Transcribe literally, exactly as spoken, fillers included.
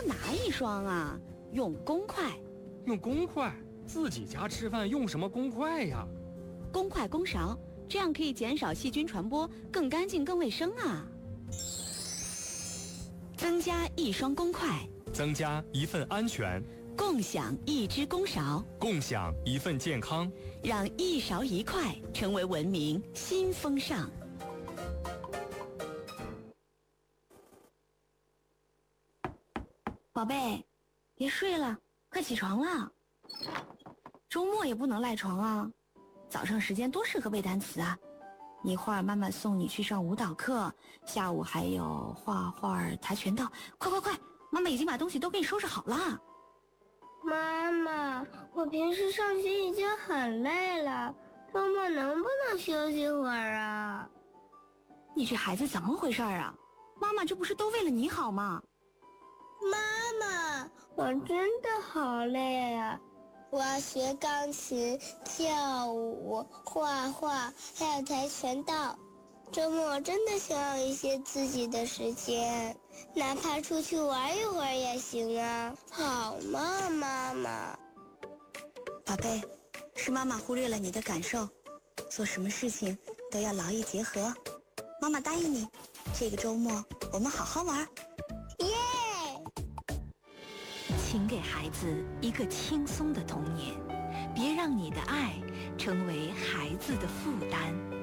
哪一双啊？用公筷。 用公筷？自己家吃饭用什么公筷呀？ 公筷公勺，这样可以减少细菌传播，更干净更卫生啊。增加一双公筷， 增加一份安全， 共享一只公勺， 共享一份健康， 让一勺一筷成为文明新风尚。宝贝，别睡了，快起床了。周末也不能赖床啊，早上时间多适合背单词啊。一会儿妈妈送你去上舞蹈课，下午还有画画、跆拳道。快快快，妈妈已经把东西都给你收拾好了。 妈妈，我平时上学已经很累了，周末能不能休息会儿啊？ 你这孩子怎么回事啊？妈妈这不是都为了你好吗？ 妈妈，我真的好累啊！我要学钢琴、跳舞、画画，还有跆拳道。周末真的想要一些自己的时间，哪怕出去玩一会儿也行啊，好吗，妈妈？ 宝贝，是妈妈忽略了你的感受，做什么事情都要劳逸结合。妈妈答应你，这个周末我们好好玩。 耶！ 请给孩子一个轻松的童年，别让你的爱成为孩子的负担。